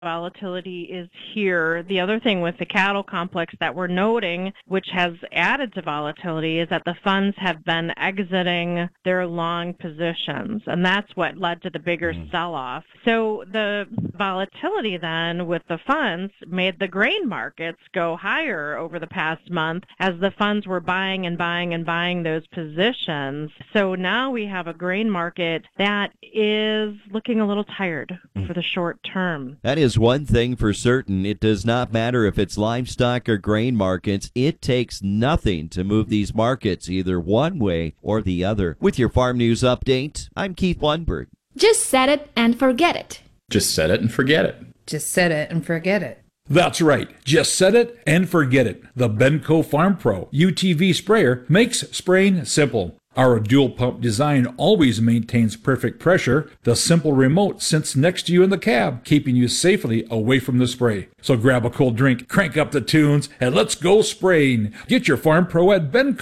Volatility is here. The other thing with the cattle complex that we're noting, which has added to volatility, is that the funds have been exiting their long positions, and that's what led to the bigger sell-off. So the volatility then with the funds made the grain markets go higher over the past month as the funds were buying and buying and buying those positions. So now we have a grain market that is looking a little tired for the short term. That is one thing for certain. It does not matter if it's livestock or grain markets. It takes nothing to move these markets either one way or the other. With your Farm News Update, I'm Keith Lundberg. Just set it and forget it. Just set it and forget it. Just set it and forget it. That's right. Just set it and forget it. The Benco Farm Pro UTV sprayer makes spraying simple. Our dual pump design always maintains perfect pressure. The simple remote sits next to you in the cab, keeping you safely away from the spray. So grab a cold drink, crank up the tunes, and let's go spraying. Get your Farm Pro at Benco.